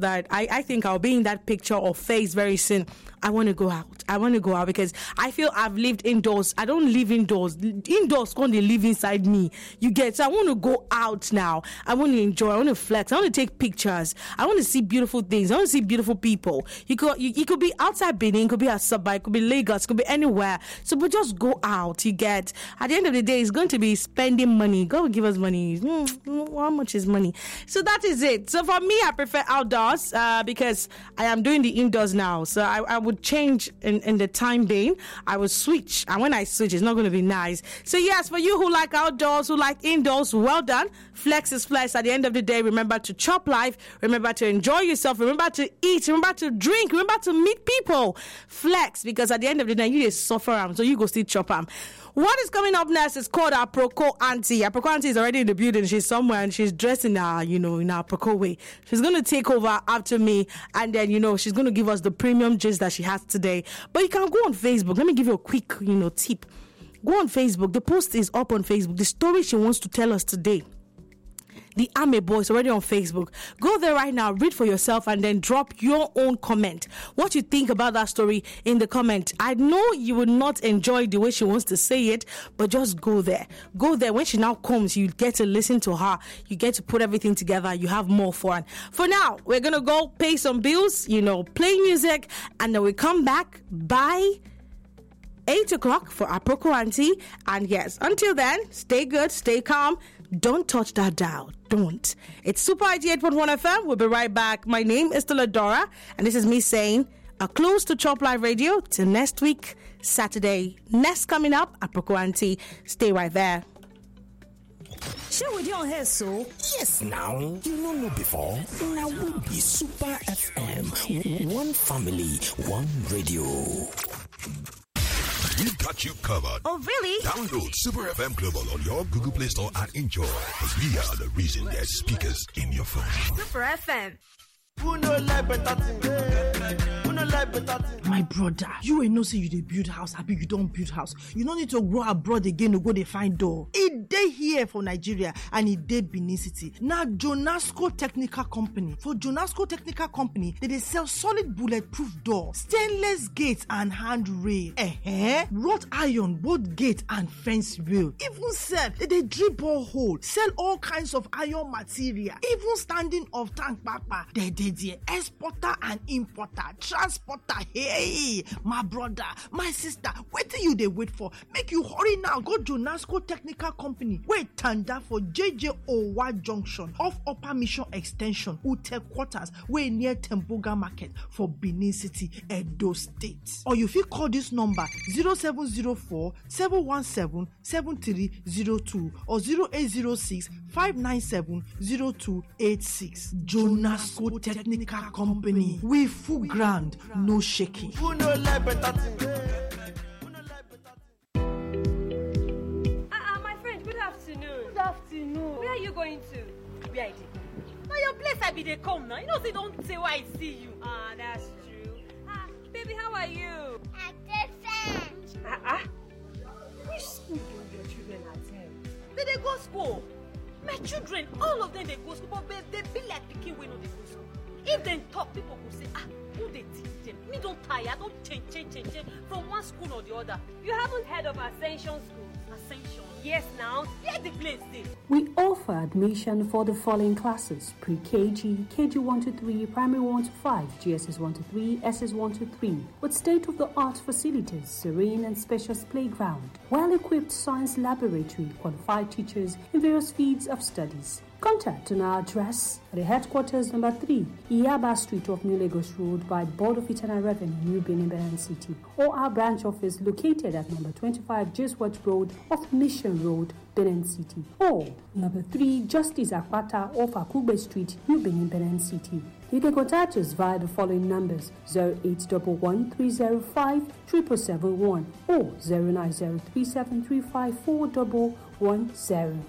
that I think I'll be in that picture or face very soon. I want to go out. I want to go out because I feel I've lived indoors. I don't live indoors. Indoors can't live inside me. You get? So I want to go out now. I want to enjoy. I want to flex. I want to take pictures. I want to see beautiful things. I want to see beautiful people. You could be outside Benin. It could be at Sabah. It could be Lagos. It could be anywhere. So but just go out. You get? At the end of the day, it's going to be spending money. God will give us money. How much is money? So that is it. So for me, I prefer outdoors because I am doing the indoors now. So I would change in the time being. I will switch, and when I switch, it's not going to be nice. So yes, for you who like outdoors, who like indoors, well done. Flex is flex. At the end of the day, remember to chop life, remember to enjoy yourself, remember to eat, remember to drink, remember to meet people. Flex, because at the end of the day, you just suffer, so you go still chop them. What is coming up next is called Aproko Auntie. Aproko Auntie is already in the building. She's somewhere and she's dressed in our, in our Aproko way. She's going to take over after me, and then, she's going to give us the premium gist that she has today. But you can go on Facebook. Let me give you a quick, tip. Go on Facebook. The post is up on Facebook. The story she wants to tell us today. The Ame Boy is already on Facebook. Go there right now, read for yourself, and then drop your own comment. What you think about that story in the comment. I know you will not enjoy the way she wants to say it, but just go there. Go there. When she now comes, you get to listen to her. You get to put everything together. You have more fun. For now, we're going to go pay some bills, play music, and then we come back by 8 o'clock for Aproko Auntie. And yes, until then, stay good, stay calm. Don't touch that dial. Don't. It's Super 88.1 FM. We'll be right back. My name is Dora, and this is me saying a close to Chop Live Radio till next week, Saturday. Next coming up, Aproko Auntie. Stay right there. Share with you on here, so yes, now you know before. Now we'll be Super FM. One family, one radio. We've got you covered. Oh, really? Download Super FM Global on your Google Play Store and enjoy. Because we are the reason there's speakers in your phone. Super FM. My brother, you ain't no say you dey build house, happy you don't build house. You don't need to go abroad again to go dey find door. It dey here for Nigeria and it dey Benin City. Now Jonasco Technical Company. For Jonasco Technical Company, they sell solid bulletproof door, stainless gates and handrail. Wrought iron, both gate and fence rail. Even self, they drill borehole, sell all kinds of iron material. Even standing of tank papa. They exporter and importer, transporter. Hey, my brother, my sister, what do you wait for? Make you hurry now. Go Jonasco Technical Company. Wait, tanda for JJ Owa Junction off Upper Mission Extension, Ute Quarters, way near Temboga Market for Benin City, Edo State. Or you feel call this number 0704 717 7302 or 0806 597 0286. Jonasco Technical Company. We full ground, no shaking. My friend, good afternoon. Good afternoon. Where are you going to? Where I did? Now your place I be they come now. You know say don't say why I see you. That's true. Baby, how are you? Which school do your children attend? They go school. My children, all of them they go school, but they be like picking when they go school. If they talk, people will say, who they teach them? Me don't tire, don't change from one school or the other. You haven't heard of Ascension School? Ascension? Yes, now. Where the place is? We offer admission for the following classes: pre-KG, KG 1 to 3, primary 1 to 5, GSS 1 to 3, SS 1 to 3, with state-of-the-art facilities, serene and spacious playground, well-equipped science laboratory, qualified teachers in various fields of studies. Contact on our address at the headquarters number 3, Iyaba Street off New Lagos Road by Board of Internal Revenue, New Benin City, or our branch office located at number 25 Jeswatch Road off Mission Road, Benin City, or number 3 Justice Akpata off Akugbe Street, New Benin City. You can contact us via the following numbers: 0811 305 7771 or 090 3735 4110.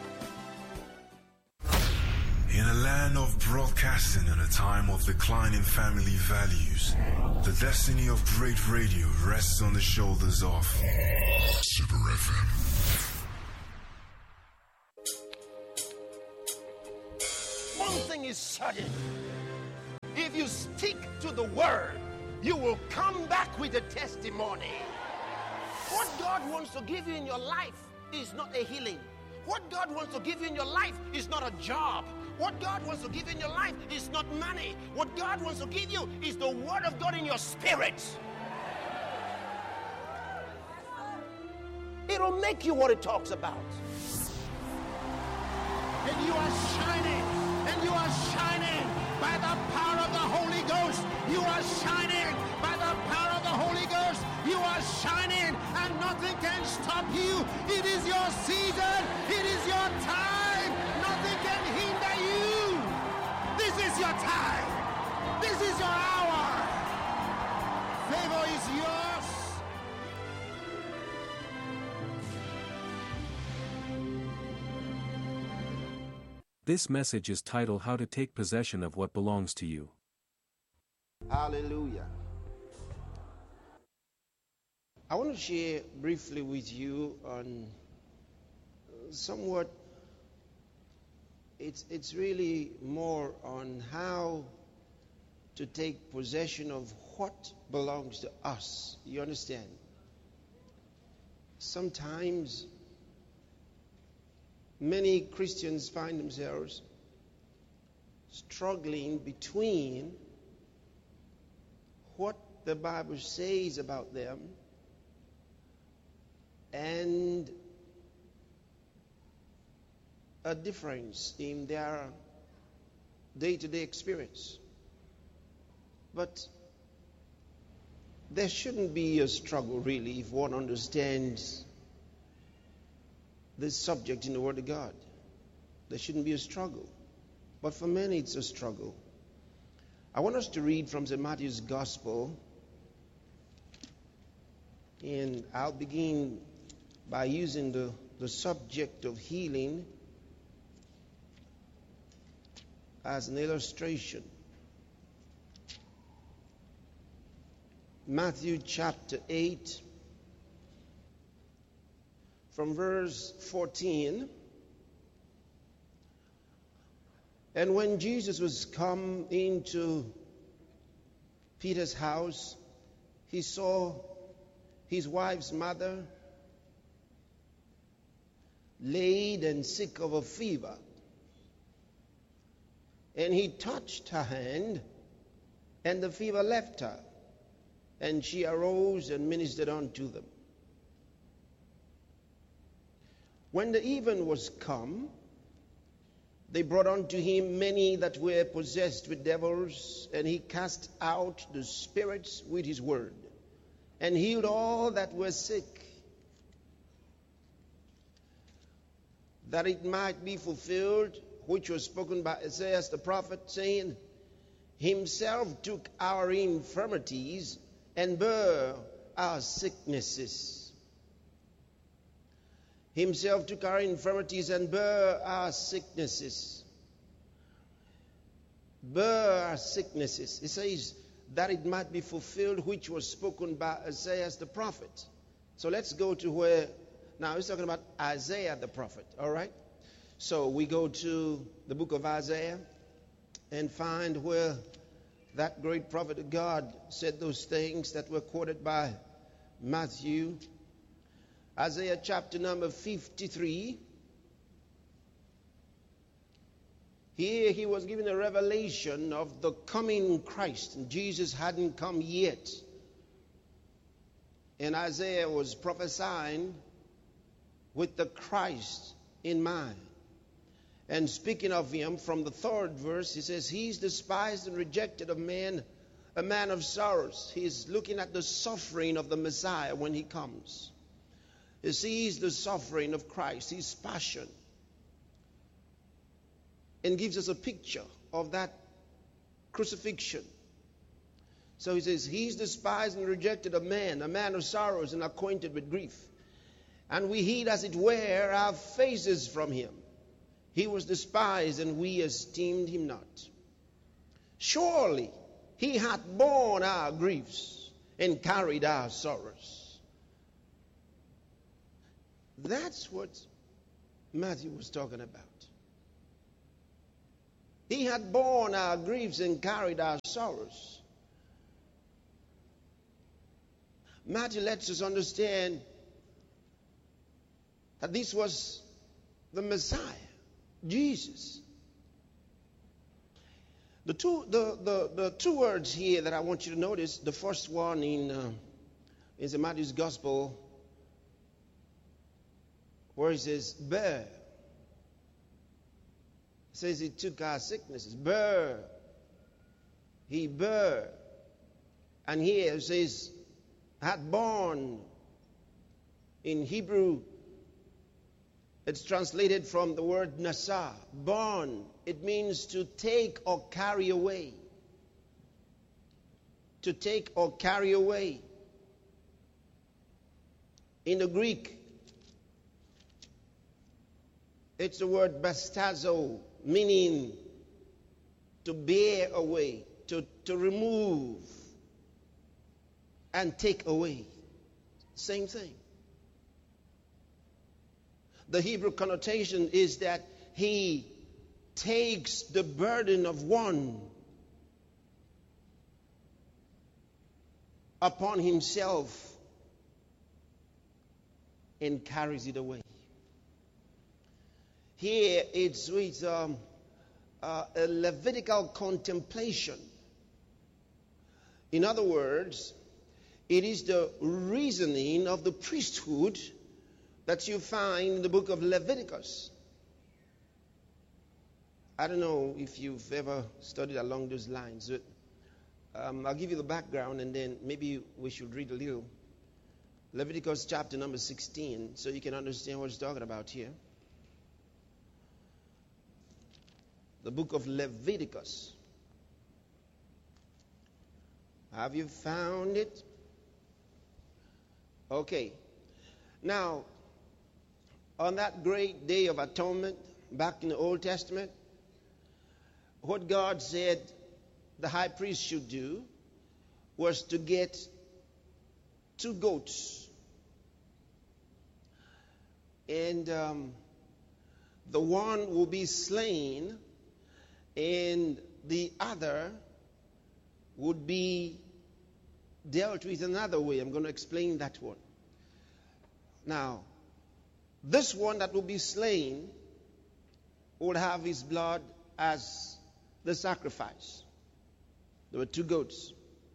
In a land of broadcasting and a time of declining family values, the destiny of great radio rests on the shoulders of Super FM. One thing is certain. you stick to the word, you will come back with a testimony. What God wants to give you in your life is not a healing. What God wants to give you in your life is not a job. What God wants to give you in your life is not money. What God wants to give you is the word of God in your spirit. It'll make you what it talks about. And you are shining. And you are shining by the power of the Holy Ghost. You are shining by the power of the Holy Ghost. You are shining and nothing can stop you. It is your season. It is your time. Nothing can hinder you. This is your time. This is your hour. Favor is yours. This message is titled How to Take Possession of What Belongs to You. Hallelujah. I want to share briefly with you on somewhat, it's really more on how to take possession of what belongs to us. You understand? Sometimes many Christians find themselves struggling between what the Bible says about them and a difference in their day-to-day experience. But there shouldn't be a struggle, really, if one understands this subject in the Word of God. There shouldn't be a struggle. But for many, it's a struggle. I want us to read from St. Matthew's Gospel. And I'll begin by using the subject of healing as an illustration. Matthew chapter 8, from verse 14. And when Jesus was come into Peter's house, he saw his wife's mother laid and sick of a fever. And he touched her hand, and the fever left her, and she arose and ministered unto them. When the even was come, they brought unto him many that were possessed with devils, and he cast out the spirits with his word, and healed all that were sick, that it might be fulfilled, which was spoken by Isaiah the prophet, saying, Himself took our infirmities and bare our sicknesses. Himself took our infirmities and bare our sicknesses. Bare our sicknesses. It says that it might be fulfilled, which was spoken by Isaiah the prophet. So let's go to where, now he's talking about Isaiah the prophet, all right? So we go to the book of Isaiah and find where that great prophet of God said those things that were quoted by Matthew. Isaiah chapter number 53. Here he was given a revelation of the coming Christ, and Jesus hadn't come yet. And Isaiah was prophesying with the Christ in mind. And speaking of him, from the 3rd verse, he says, He's despised and rejected of men, a man of sorrows. He's looking at the suffering of the Messiah when he comes. He sees the suffering of Christ, his passion, and gives us a picture of that crucifixion. So he says, He's despised and rejected of men, a man of sorrows and acquainted with grief. And we hid, as it were, our faces from him. He was despised, and we esteemed him not. Surely he hath borne our griefs and carried our sorrows. That's what Matthew was talking about. He had borne our griefs and carried our sorrows. Matthew lets us understand that this was the Messiah, Jesus. The two words here that I want you to notice, the first one is in Matthew's Gospel, where he says, bear. It says he took our sicknesses. Bear. He bare. And here it says, had borne. In Hebrew, it's translated from the word nasa, borne. It means to take or carry away. To take or carry away. In the Greek, it's the word bastazo, meaning to bear away, to remove and take away. Same thing. The Hebrew connotation is that he takes the burden of one upon himself and carries it away. Here it's with a Levitical contemplation. In other words, it is the reasoning of the priesthood that you find in the book of Leviticus. I don't know if you've ever studied along those lines. I'll give you the background and then maybe we should read a little. Leviticus chapter number 16, so you can understand what it's talking about here. The book of Leviticus. Have you found it? Okay. Now, on that great day of atonement, back in the Old Testament, what God said the high priest should do was to get 2 goats. And the one will be slain, and the other would be dealt with another way. I'm going to explain that one. Now, this one that will be slain would have his blood as the sacrifice. There were 2 goats.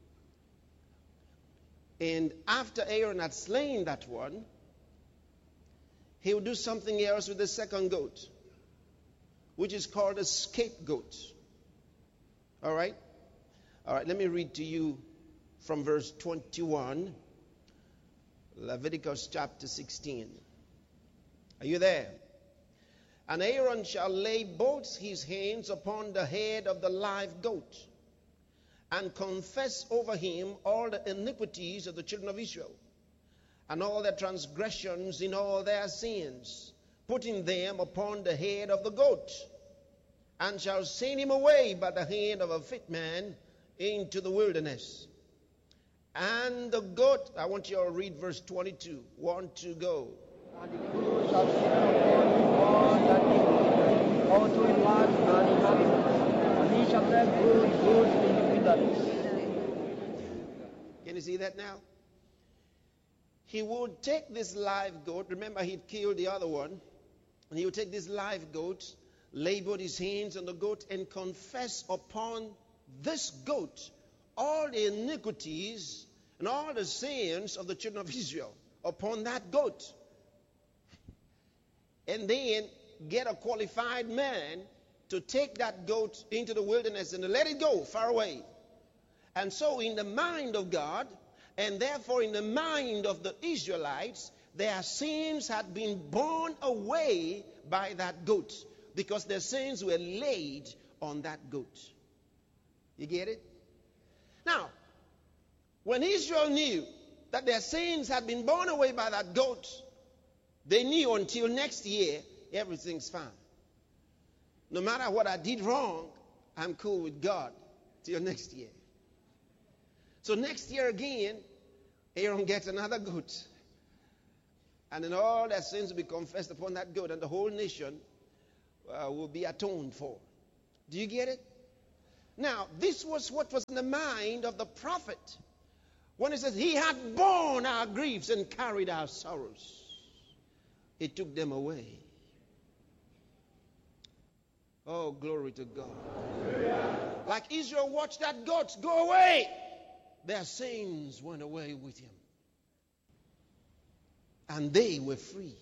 And after Aaron had slain that one, he would do something else with the second goat, which is called a scapegoat. All right? All right, let me read to you from verse 21, Leviticus chapter 16. Are you there? And Aaron shall lay both his hands upon the head of the live goat and confess over him all the iniquities of the children of Israel and all their transgressions in all their sins, putting them upon the head of the goat, and shall send him away by the hand of a fit man into the wilderness. And the goat, I want you to read verse 22. 1, 2, go. And the goat shall set upon him all that he also in one and he shall let goats in the wilderness. Can you see that now? He would take this live goat. Remember, he'd killed the other one. And he would take this live goat, lay both his hands on the goat, and confess upon this goat all the iniquities and all the sins of the children of Israel upon that goat. And then get a qualified man to take that goat into the wilderness and to let it go far away. And so in the mind of God, and therefore in the mind of the Israelites, their sins had been borne away by that goat, because their sins were laid on that goat. You get it? Now, when Israel knew that their sins had been borne away by that goat, they knew until next year, everything's fine. No matter what I did wrong, I'm cool with God till next year. So next year again, Aaron gets another goat. And then all their sins will be confessed upon that goat, and the whole nation will be atoned for. Do you get it? Now, this was what was in the mind of the prophet when he says, he had borne our griefs and carried our sorrows. He took them away. Oh, glory to God. Like Israel watched that goat go away, their sins went away with him. And they were free.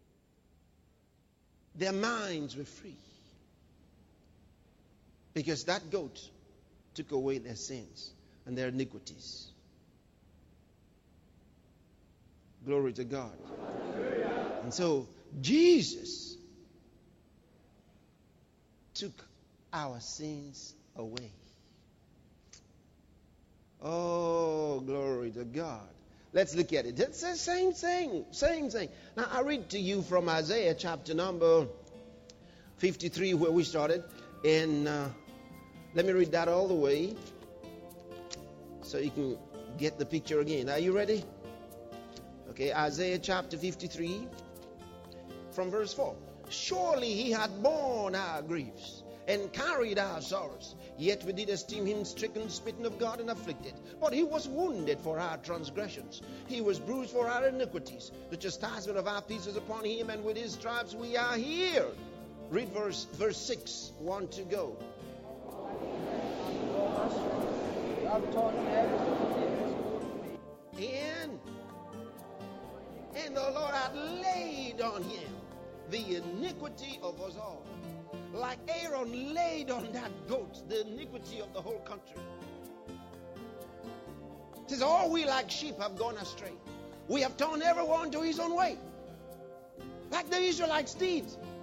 Their minds were free. Because that goat took away their sins and their iniquities. Glory to God. And so Jesus took our sins away. Oh, glory to God. Let's look at it. It's the same thing. Now, I read to you from Isaiah chapter number 53 where we started. And let me read that all the way so you can get the picture again. Are you ready? Okay, Isaiah chapter 53 from verse 4. Surely he had borne our griefs and carried our sorrows. Yet we did esteem him stricken, smitten of God, and afflicted. But he was wounded for our transgressions. He was bruised for our iniquities. The chastisement of our peace is upon him, and with his stripes we are healed. Read verse 6. 1 to go. And the Lord had laid on him the iniquity of us all. Like Aaron laid on that goat the iniquity of the whole country. It says, all we like sheep have gone astray. We have turned everyone to his own way. Like the Israelites did.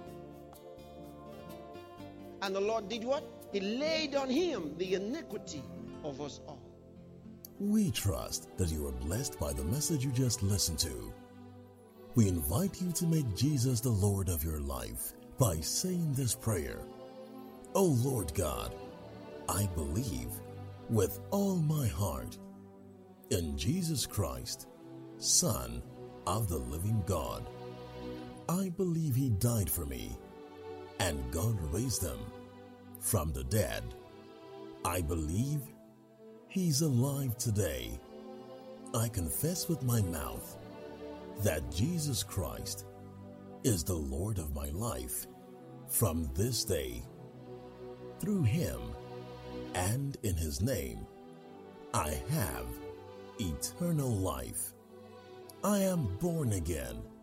And the Lord did what? He laid on him the iniquity of us all. We trust that you are blessed by the message you just listened to. We invite you to make Jesus the Lord of your life by saying this prayer. Oh Lord God, I believe with all my heart in Jesus Christ, Son of the living God. I believe he died for me and God raised him from the dead. I believe he's alive today. I confess with my mouth that Jesus Christ is the Lord of my life from this day. Through him and in his name, I have eternal life. I am born again